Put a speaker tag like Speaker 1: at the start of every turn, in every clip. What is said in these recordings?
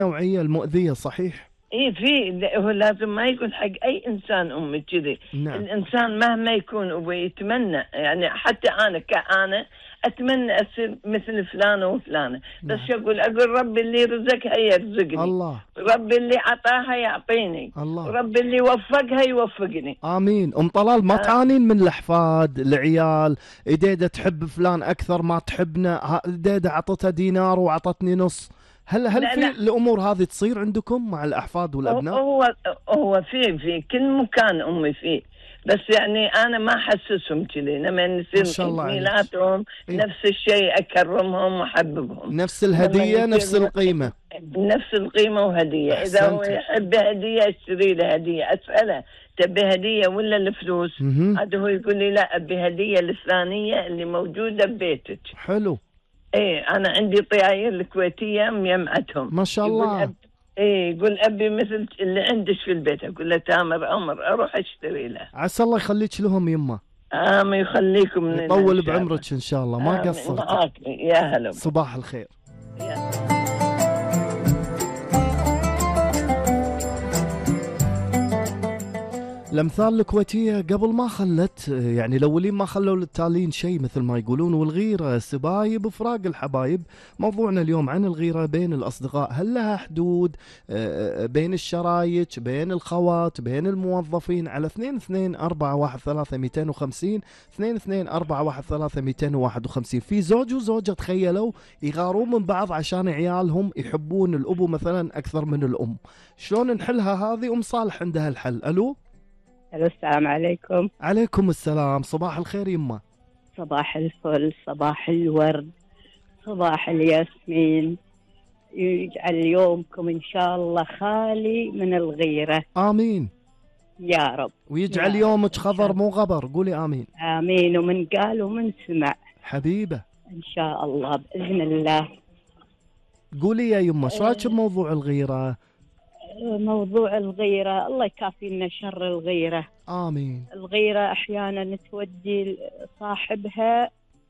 Speaker 1: النوعية المؤذية صحيح.
Speaker 2: ايه هو لازم ما يكون حق اي انسان امي كذي.
Speaker 1: نعم.
Speaker 2: الانسان مهما يكون ابوي يتمنى، يعني حتى انا كأنا اتمنى اصير مثل فلانه وفلانه، بس
Speaker 1: نعم.
Speaker 2: اقول ربي اللي رزقها يرزقني،
Speaker 1: الله.
Speaker 2: ربي اللي عطاها يعطيني،
Speaker 1: الله.
Speaker 2: ربي اللي وفقها يوفقني.
Speaker 1: امين. ام طلال ما تعانين من الاحفاد العيال؟ ديدة تحب فلان اكثر ما تحبنا، ديدة عطتها دينار وعطتني نص. هل
Speaker 2: لا
Speaker 1: في
Speaker 2: لا،
Speaker 1: الامور هذه تصير عندكم مع الاحفاد والابناء؟
Speaker 2: هو في كل مكان امي فيه، بس يعني انا ما احسسهم كذي. لما
Speaker 1: ما
Speaker 2: نصير
Speaker 1: شاء الله عليك.
Speaker 2: ميلاتهم
Speaker 1: إيه؟
Speaker 2: نفس الشيء، اكرمهم واحببهم.
Speaker 1: نفس الهدية نفس القيمة.
Speaker 2: نفس القيمة وهدية. اذا هو
Speaker 1: أحسنت.
Speaker 2: يحب هدية اشتري له هدية، اساله تبي هدية ولا الفلوس؟ هذا هو يقول لي لا، ابي هدية الفلانية اللي موجودة ببيتك.
Speaker 1: حلو.
Speaker 2: ايه، انا عندي طياير الكويتية مجمعتهم.
Speaker 1: ما شاء الله.
Speaker 2: يقول ابي مثل اللي عندك في البيت. اقول له تامر امر، اروح اشتري له.
Speaker 1: عسى الله يخليك لهم يمه.
Speaker 2: يخليكم
Speaker 1: يطول بعمرك ان شاء الله، ما قصرت.
Speaker 2: يا هلا.
Speaker 1: صباح الخير. الامثال الكويتيه قبل ما خلت، يعني الاولين ما خلوا للتالين شيء مثل ما يقولون. والغيره سبايب فراق الحبايب. موضوعنا اليوم عن الغيره بين الاصدقاء، هل لها حدود؟ بين الشرايك، بين الخوات، بين الموظفين؟ على 22413250 22413251. في زوج وزوجه تخيلوا يغارون من بعض عشان عيالهم يحبون الابو مثلا اكثر من الام. شلون نحلها هذه؟ ام صالح عندها الحل. الو.
Speaker 3: السلام عليكم.
Speaker 1: عليكم السلام. صباح الخير يمه.
Speaker 3: صباح الفل، صباح الورد، صباح الياسمين. يجعل يومكم إن شاء الله خالي من الغيرة.
Speaker 1: آمين
Speaker 3: يا رب.
Speaker 1: ويجعل يومك خضر مو غبر. قولي آمين.
Speaker 3: آمين. ومن قال ومن سمع
Speaker 1: حبيبة
Speaker 3: إن شاء الله بإذن الله.
Speaker 1: قولي يا يمه، شو رايك بموضوع الغيرة؟
Speaker 3: موضوع الغيرة الله يكافينا شر الغيرة.
Speaker 1: آمين.
Speaker 3: الغيرة أحيانا تودي صاحبها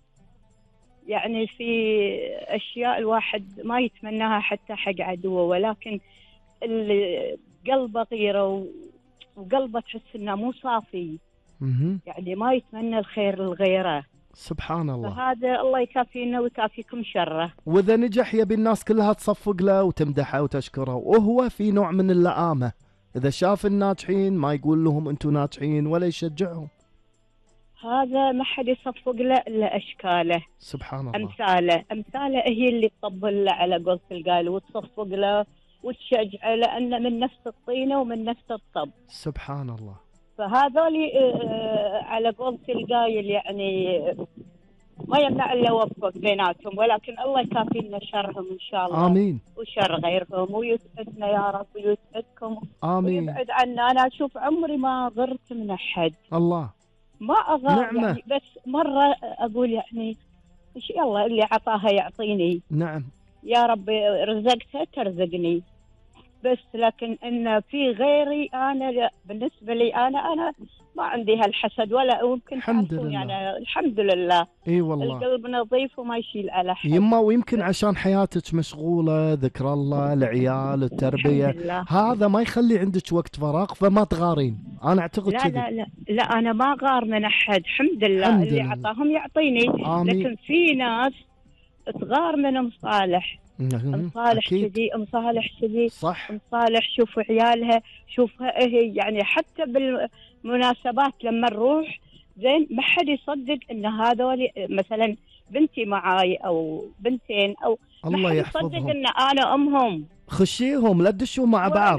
Speaker 3: يعني في أشياء الواحد ما يتمناها حتى حق عدوه، ولكن اللي قلبه غيرة وقلبه تحس إنه مو صافي، يعني ما يتمنى الخير للغيرة.
Speaker 1: سبحان الله.
Speaker 3: فهذا الله يكافينا ويكافيكم شره.
Speaker 1: وإذا نجح يبي الناس كلها تصفق له وتمدحه وتشكره، وهو في نوع من اللئامة. إذا شاف الناجحين ما يقول لهم أنتم ناجحين ولا يشجعهم.
Speaker 3: هذا ما حد يصفق له إلا أشكاله.
Speaker 1: سبحان الله.
Speaker 3: أمثاله هي اللي تطبل له على قولة القائل وتصفق له وتشجعه، لأنه من نفس الطينة ومن نفس الطب.
Speaker 1: سبحان الله.
Speaker 3: فهذول على قولة القائل يعني ما يمنع الا وفق بيناتهم، ولكن الله يكافينا شرهم ان شاء الله.
Speaker 1: امين.
Speaker 3: وشر غيرهم، ويسعدنا يا رب ويسعدكم.
Speaker 1: امين.
Speaker 3: ويبعد عنا. انا اشوف عمري ما غرت من احد.
Speaker 1: الله.
Speaker 3: ما اغار
Speaker 1: نعمة.
Speaker 3: يعني، بس مره اقول يعني يلا اللي عطاها يعطيني.
Speaker 1: نعم.
Speaker 3: يا رب رزقتها ترزقني. بس لكن ان في غيري انا لا. بالنسبه لي انا ما عندي هالحسد ولا يمكن.
Speaker 1: الحمد لله.
Speaker 3: يعني الحمد لله.
Speaker 1: اي والله.
Speaker 3: القلب نظيف وما يشيل على حد
Speaker 1: يما. ويمكن عشان حياتك مشغوله، ذكر الله، العيال، التربيه، هذا ما يخلي عندك وقت فراغ فما تغارين. انا اعتقد كذا.
Speaker 3: لا انا ما غار من احد. الحمد لله.
Speaker 1: الحمد
Speaker 3: اللي
Speaker 1: لله.
Speaker 3: عطاهم يعطيني.
Speaker 1: آمين.
Speaker 3: لكن في ناس تغار من ام صالح. ام صالح كذي، ام صالح كذي،
Speaker 1: صح.
Speaker 3: ام صالح شوف عيالها، شوفها هي يعني حتى بالمناسبات لما نروح زين ما حد يصدق ان هذول مثلا بنتي معاي او بنتين او
Speaker 1: الله
Speaker 3: ما حد
Speaker 1: يحفظهم.
Speaker 3: يصدق ان انا امهم.
Speaker 1: خشيهم لا تدشوا مع بعض.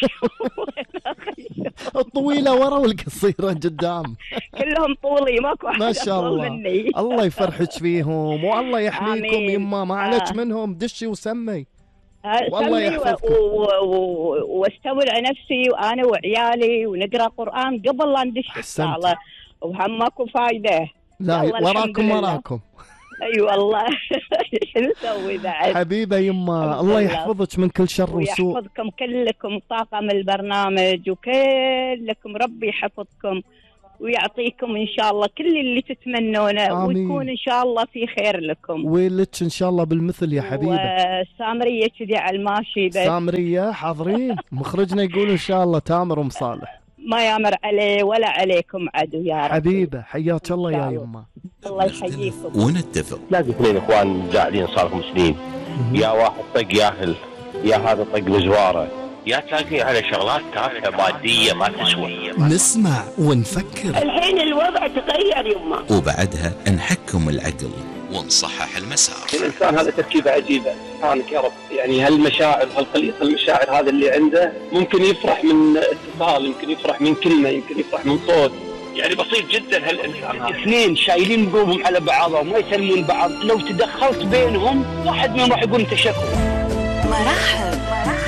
Speaker 1: الطويله ورا والقصيره قدام.
Speaker 3: كلهم طولي ماكو احد
Speaker 1: ما شاء الله. مني. الله يفرحك فيهم والله يحميكم يما. ما عليك منهم. دشي وسمي. والله يحفظكم.
Speaker 3: واستول على نفسي وانا وعيالي ونقرا قران قبل لا ندش الصاله. وهم ماكو فايده.
Speaker 1: لا وراكم وراكم.
Speaker 3: اي والله. شو نسوي بعد؟
Speaker 1: حبيبه يما الله يحفظك من كل شر وسوء.
Speaker 3: ويحفظكم كلكم طاقم البرنامج وكلكم ربي يحفظكم ويعطيكم إن شاء الله كل اللي تتمنونه، ويكون إن شاء الله في خير لكم.
Speaker 1: ولك إن شاء الله بالمثل يا حبيبة.
Speaker 3: وسامرية كذي على الماشي، بس
Speaker 1: سامرية حاضرين. مخرجنا يقول إن شاء الله تامر ومصالح.
Speaker 3: ما يامر عليه ولا عليكم عدو يا رب.
Speaker 1: حبيبة حياك الله يا يمه.
Speaker 3: الله يحييكم.
Speaker 4: ونتفق.
Speaker 5: تلاقي اثنين اخوان زاعلين صار لهم سنين، يا واحد طق ياهل، يا هذا طق بزواره، يا تلاقي على شغلات تافهه ماديه ما تسوى.
Speaker 4: نسمع ونفكر.
Speaker 6: الحين الوضع تغير يمه،
Speaker 4: وبعدها نحكم العقل ونصحح المسار.
Speaker 5: الانسان هذا تركيبه عجيبه، سبحانك يا رب. يعني هالمشاعر هالخليط المشاعر هذا اللي عنده، ممكن يفرح من اتصال، يمكن يفرح من كلمه، يمكن يفرح من صوت. يعني بسيط جدا هالانسان هذا.
Speaker 6: اثنين شايلين قلوبهم على بعضهم وما يسلمون بعض، لو تدخلت بينهم واحد منهم راح يقول انت شكوى.
Speaker 7: مرحب.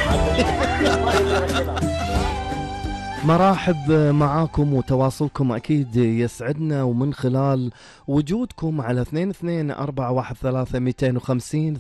Speaker 1: مرحب معاكم، وتواصلكم أكيد يسعدنا، ومن خلال وجودكم على 22413250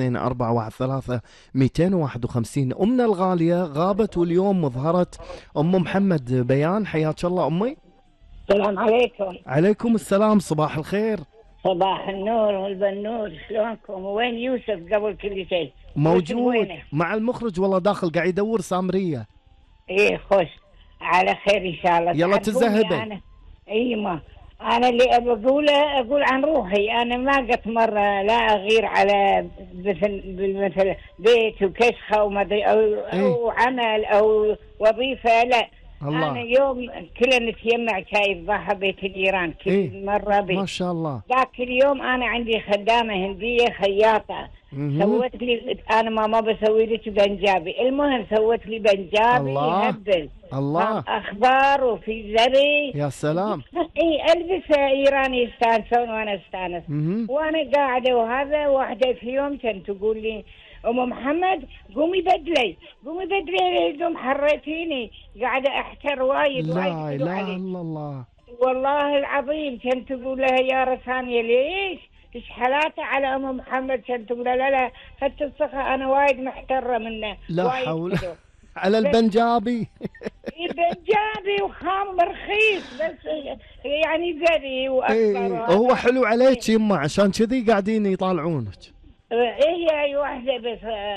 Speaker 1: 22413251. أمنا الغالية غابت واليوم ظهرت أم محمد بيان. حياك الله أمي.
Speaker 2: السلام عليكم.
Speaker 1: عليكم السلام، صباح الخير.
Speaker 2: صباح النور والبنور، شلونكم؟ وين يوسف قبل كل شيء؟
Speaker 1: موجود مع المخرج والله، داخل قاعد يدور سامرية.
Speaker 2: ايه خوش، على خير ان شاء الله.
Speaker 1: يلا تذهبي.
Speaker 2: ايوه انا اللي اقول عن روحي، انا ما قد مره لا اغير على مثل بيت وكشخه وما ادري او عمل او وظيفه، لا. الله. أنا يوم كلنا نتجمع شاي الضحى بيت الجيران كل مرة بيت.
Speaker 1: ما شاء الله.
Speaker 2: ذاك اليوم أنا عندي خدامة هندية خياطة، سوت لي، أنا ما بسوي لك بنجابي، المهم سوت لي بنجابي يهبل.
Speaker 1: الله.
Speaker 2: أخبار وفي زري.
Speaker 1: يا سلام.
Speaker 2: إيه ألبسه إيراني يستانسون وأنا استانس. وأنا قاعدة، وهذا واحدة في يوم كانت تقول لي أم محمد قومي بدلي الهدوم، حريتيني، قاعدة أحتر وايد.
Speaker 1: لا إله إلا الله.
Speaker 2: والله العظيم كنت تقول لها يا رسانية ليش حالاته على أم محمد، كنت تقول لا خدت الصخة، أنا وايد محترة منه.
Speaker 1: لا حول. على البنجابي.
Speaker 2: البنجابي وخام رخيص، بس يعني زري وأكبر.
Speaker 1: هو حلو عليك يما، عشان كذي قاعدين يطالعونك.
Speaker 2: هي واحدة بس،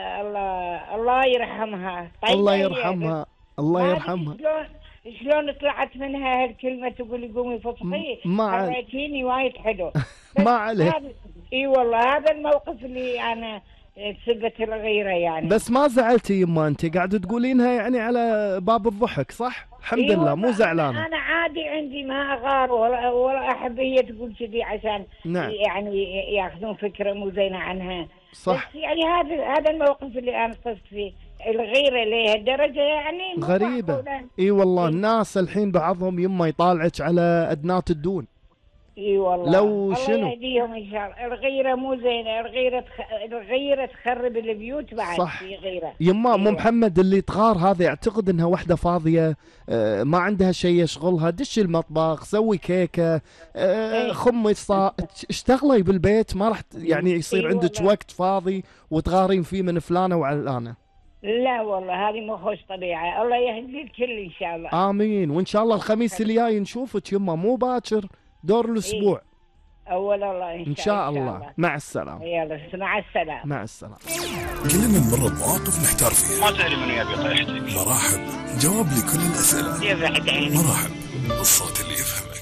Speaker 2: الله يرحمها. طيب
Speaker 1: الله يرحمها. الله يرحمها.
Speaker 2: شلون طلعت منها هالكلمة تقول لي قومي فصحي، حريتيني وايد حلو.
Speaker 1: ما عليه.
Speaker 2: اي والله هذا الموقف اللي انا سبت الغيرة يعني.
Speaker 1: بس ما زعلتي يما، انت قاعدة تقولينها يعني على باب الضحك صح؟ الحمد لله مو زعلانة.
Speaker 2: انا عادي عندي ما اغار ولا احب هي تقول كذي عشان يعني ياخذون فكرة مو زينة عنها.
Speaker 1: صح.
Speaker 2: بس يعني هذا الموقف اللي انا صرت فيه، الغيرة لهالدرجة يعني
Speaker 1: غريبة. اي والله الناس الحين بعضهم يما يطالعك على ادنات الدون.
Speaker 2: اي والله.
Speaker 1: لو شنو؟
Speaker 2: الله يهديهم ان شاء الله. الغيرة مو زينة، الغيرة تخرب البيوت بعد.
Speaker 1: صح.
Speaker 2: في غيرة
Speaker 1: يما ام محمد اللي تغار هذا يعتقد انها وحدة فاضية، ما عندها شيء يشغلها، دش المطبخ، سوي كيكة، خمي اشتغلي بالبيت، ما راح يعني يصير عندك وقت فاضي وتغارين فيه من فلانة وعلانة.
Speaker 2: لا والله هذه مو خوش طبيعة. الله يهدي الكل ان شاء الله.
Speaker 1: امين. وان شاء الله الخميس الجاي نشوفك يما، مو باكر، دور الاسبوع.
Speaker 2: اول الله
Speaker 1: ان شاء الله. مع السلامة.
Speaker 2: يلا مع السلامة.
Speaker 1: مع السلامة.
Speaker 7: كلنا نمر بمواقف نحتار فيها.
Speaker 5: ما تدري من يبي طيحتك.
Speaker 7: مراحب جواب لكل الأسئلة.
Speaker 2: يفرح عيني.
Speaker 7: مراحب الصوت اللي يفهمك.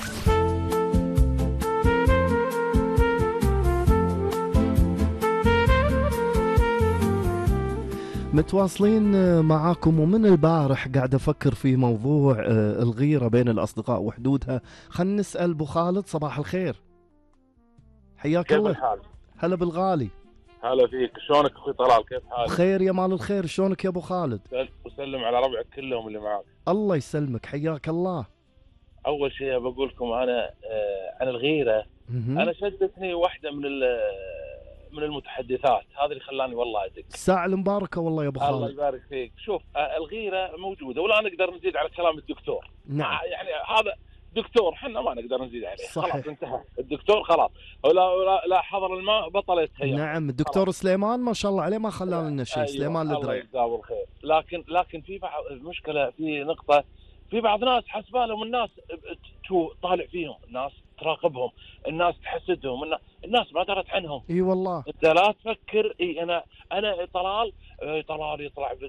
Speaker 1: متواصلين معاكم، ومن البارح قاعد أفكر في موضوع الغيرة بين الأصدقاء وحدودها. خلنا نسأل أبو خالد. صباح الخير، حياك الله.
Speaker 5: كيف الحال؟
Speaker 1: هلا بالغالي.
Speaker 5: هلا فيك، شلونك اخوي طلال؟ كيف حالك؟
Speaker 1: بخير يا مال الخير، شلونك يا ابو خالد؟
Speaker 5: وسلم على ربعك كلهم اللي معاك.
Speaker 1: الله يسلمك، حياك الله.
Speaker 5: اول شيء بقول لكم انا عن الغيره. انا شدتني واحده من المتحدثات، هذا اللي خلاني والله ادق.
Speaker 1: الساعه المباركه والله يا ابو خالد.
Speaker 5: الله يبارك فيك. شوف الغيره موجوده، ولا نقدر نزيد على كلام الدكتور.
Speaker 1: نعم.
Speaker 5: يعني هذا دكتور، حنا ما نقدر نزيد عليه.
Speaker 1: صحيح.
Speaker 5: خلاص انتهى الدكتور خلاص. لا حضر الماء بطلت هي.
Speaker 1: نعم الدكتور خلاص. سليمان ما شاء الله عليه ما خلى لنا شيء. أيوة. سليمان الدريع.
Speaker 5: الله يجزاه الخير. لكن في بعض المشكله، في نقطه، في بعض ناس حسبالهم الناس
Speaker 8: شو طالع فيهم، الناس تراقبهم، الناس تحسدهم، الناس ما درت عنهم.
Speaker 1: اي والله.
Speaker 8: انت لا تفكر انا طلال يطلع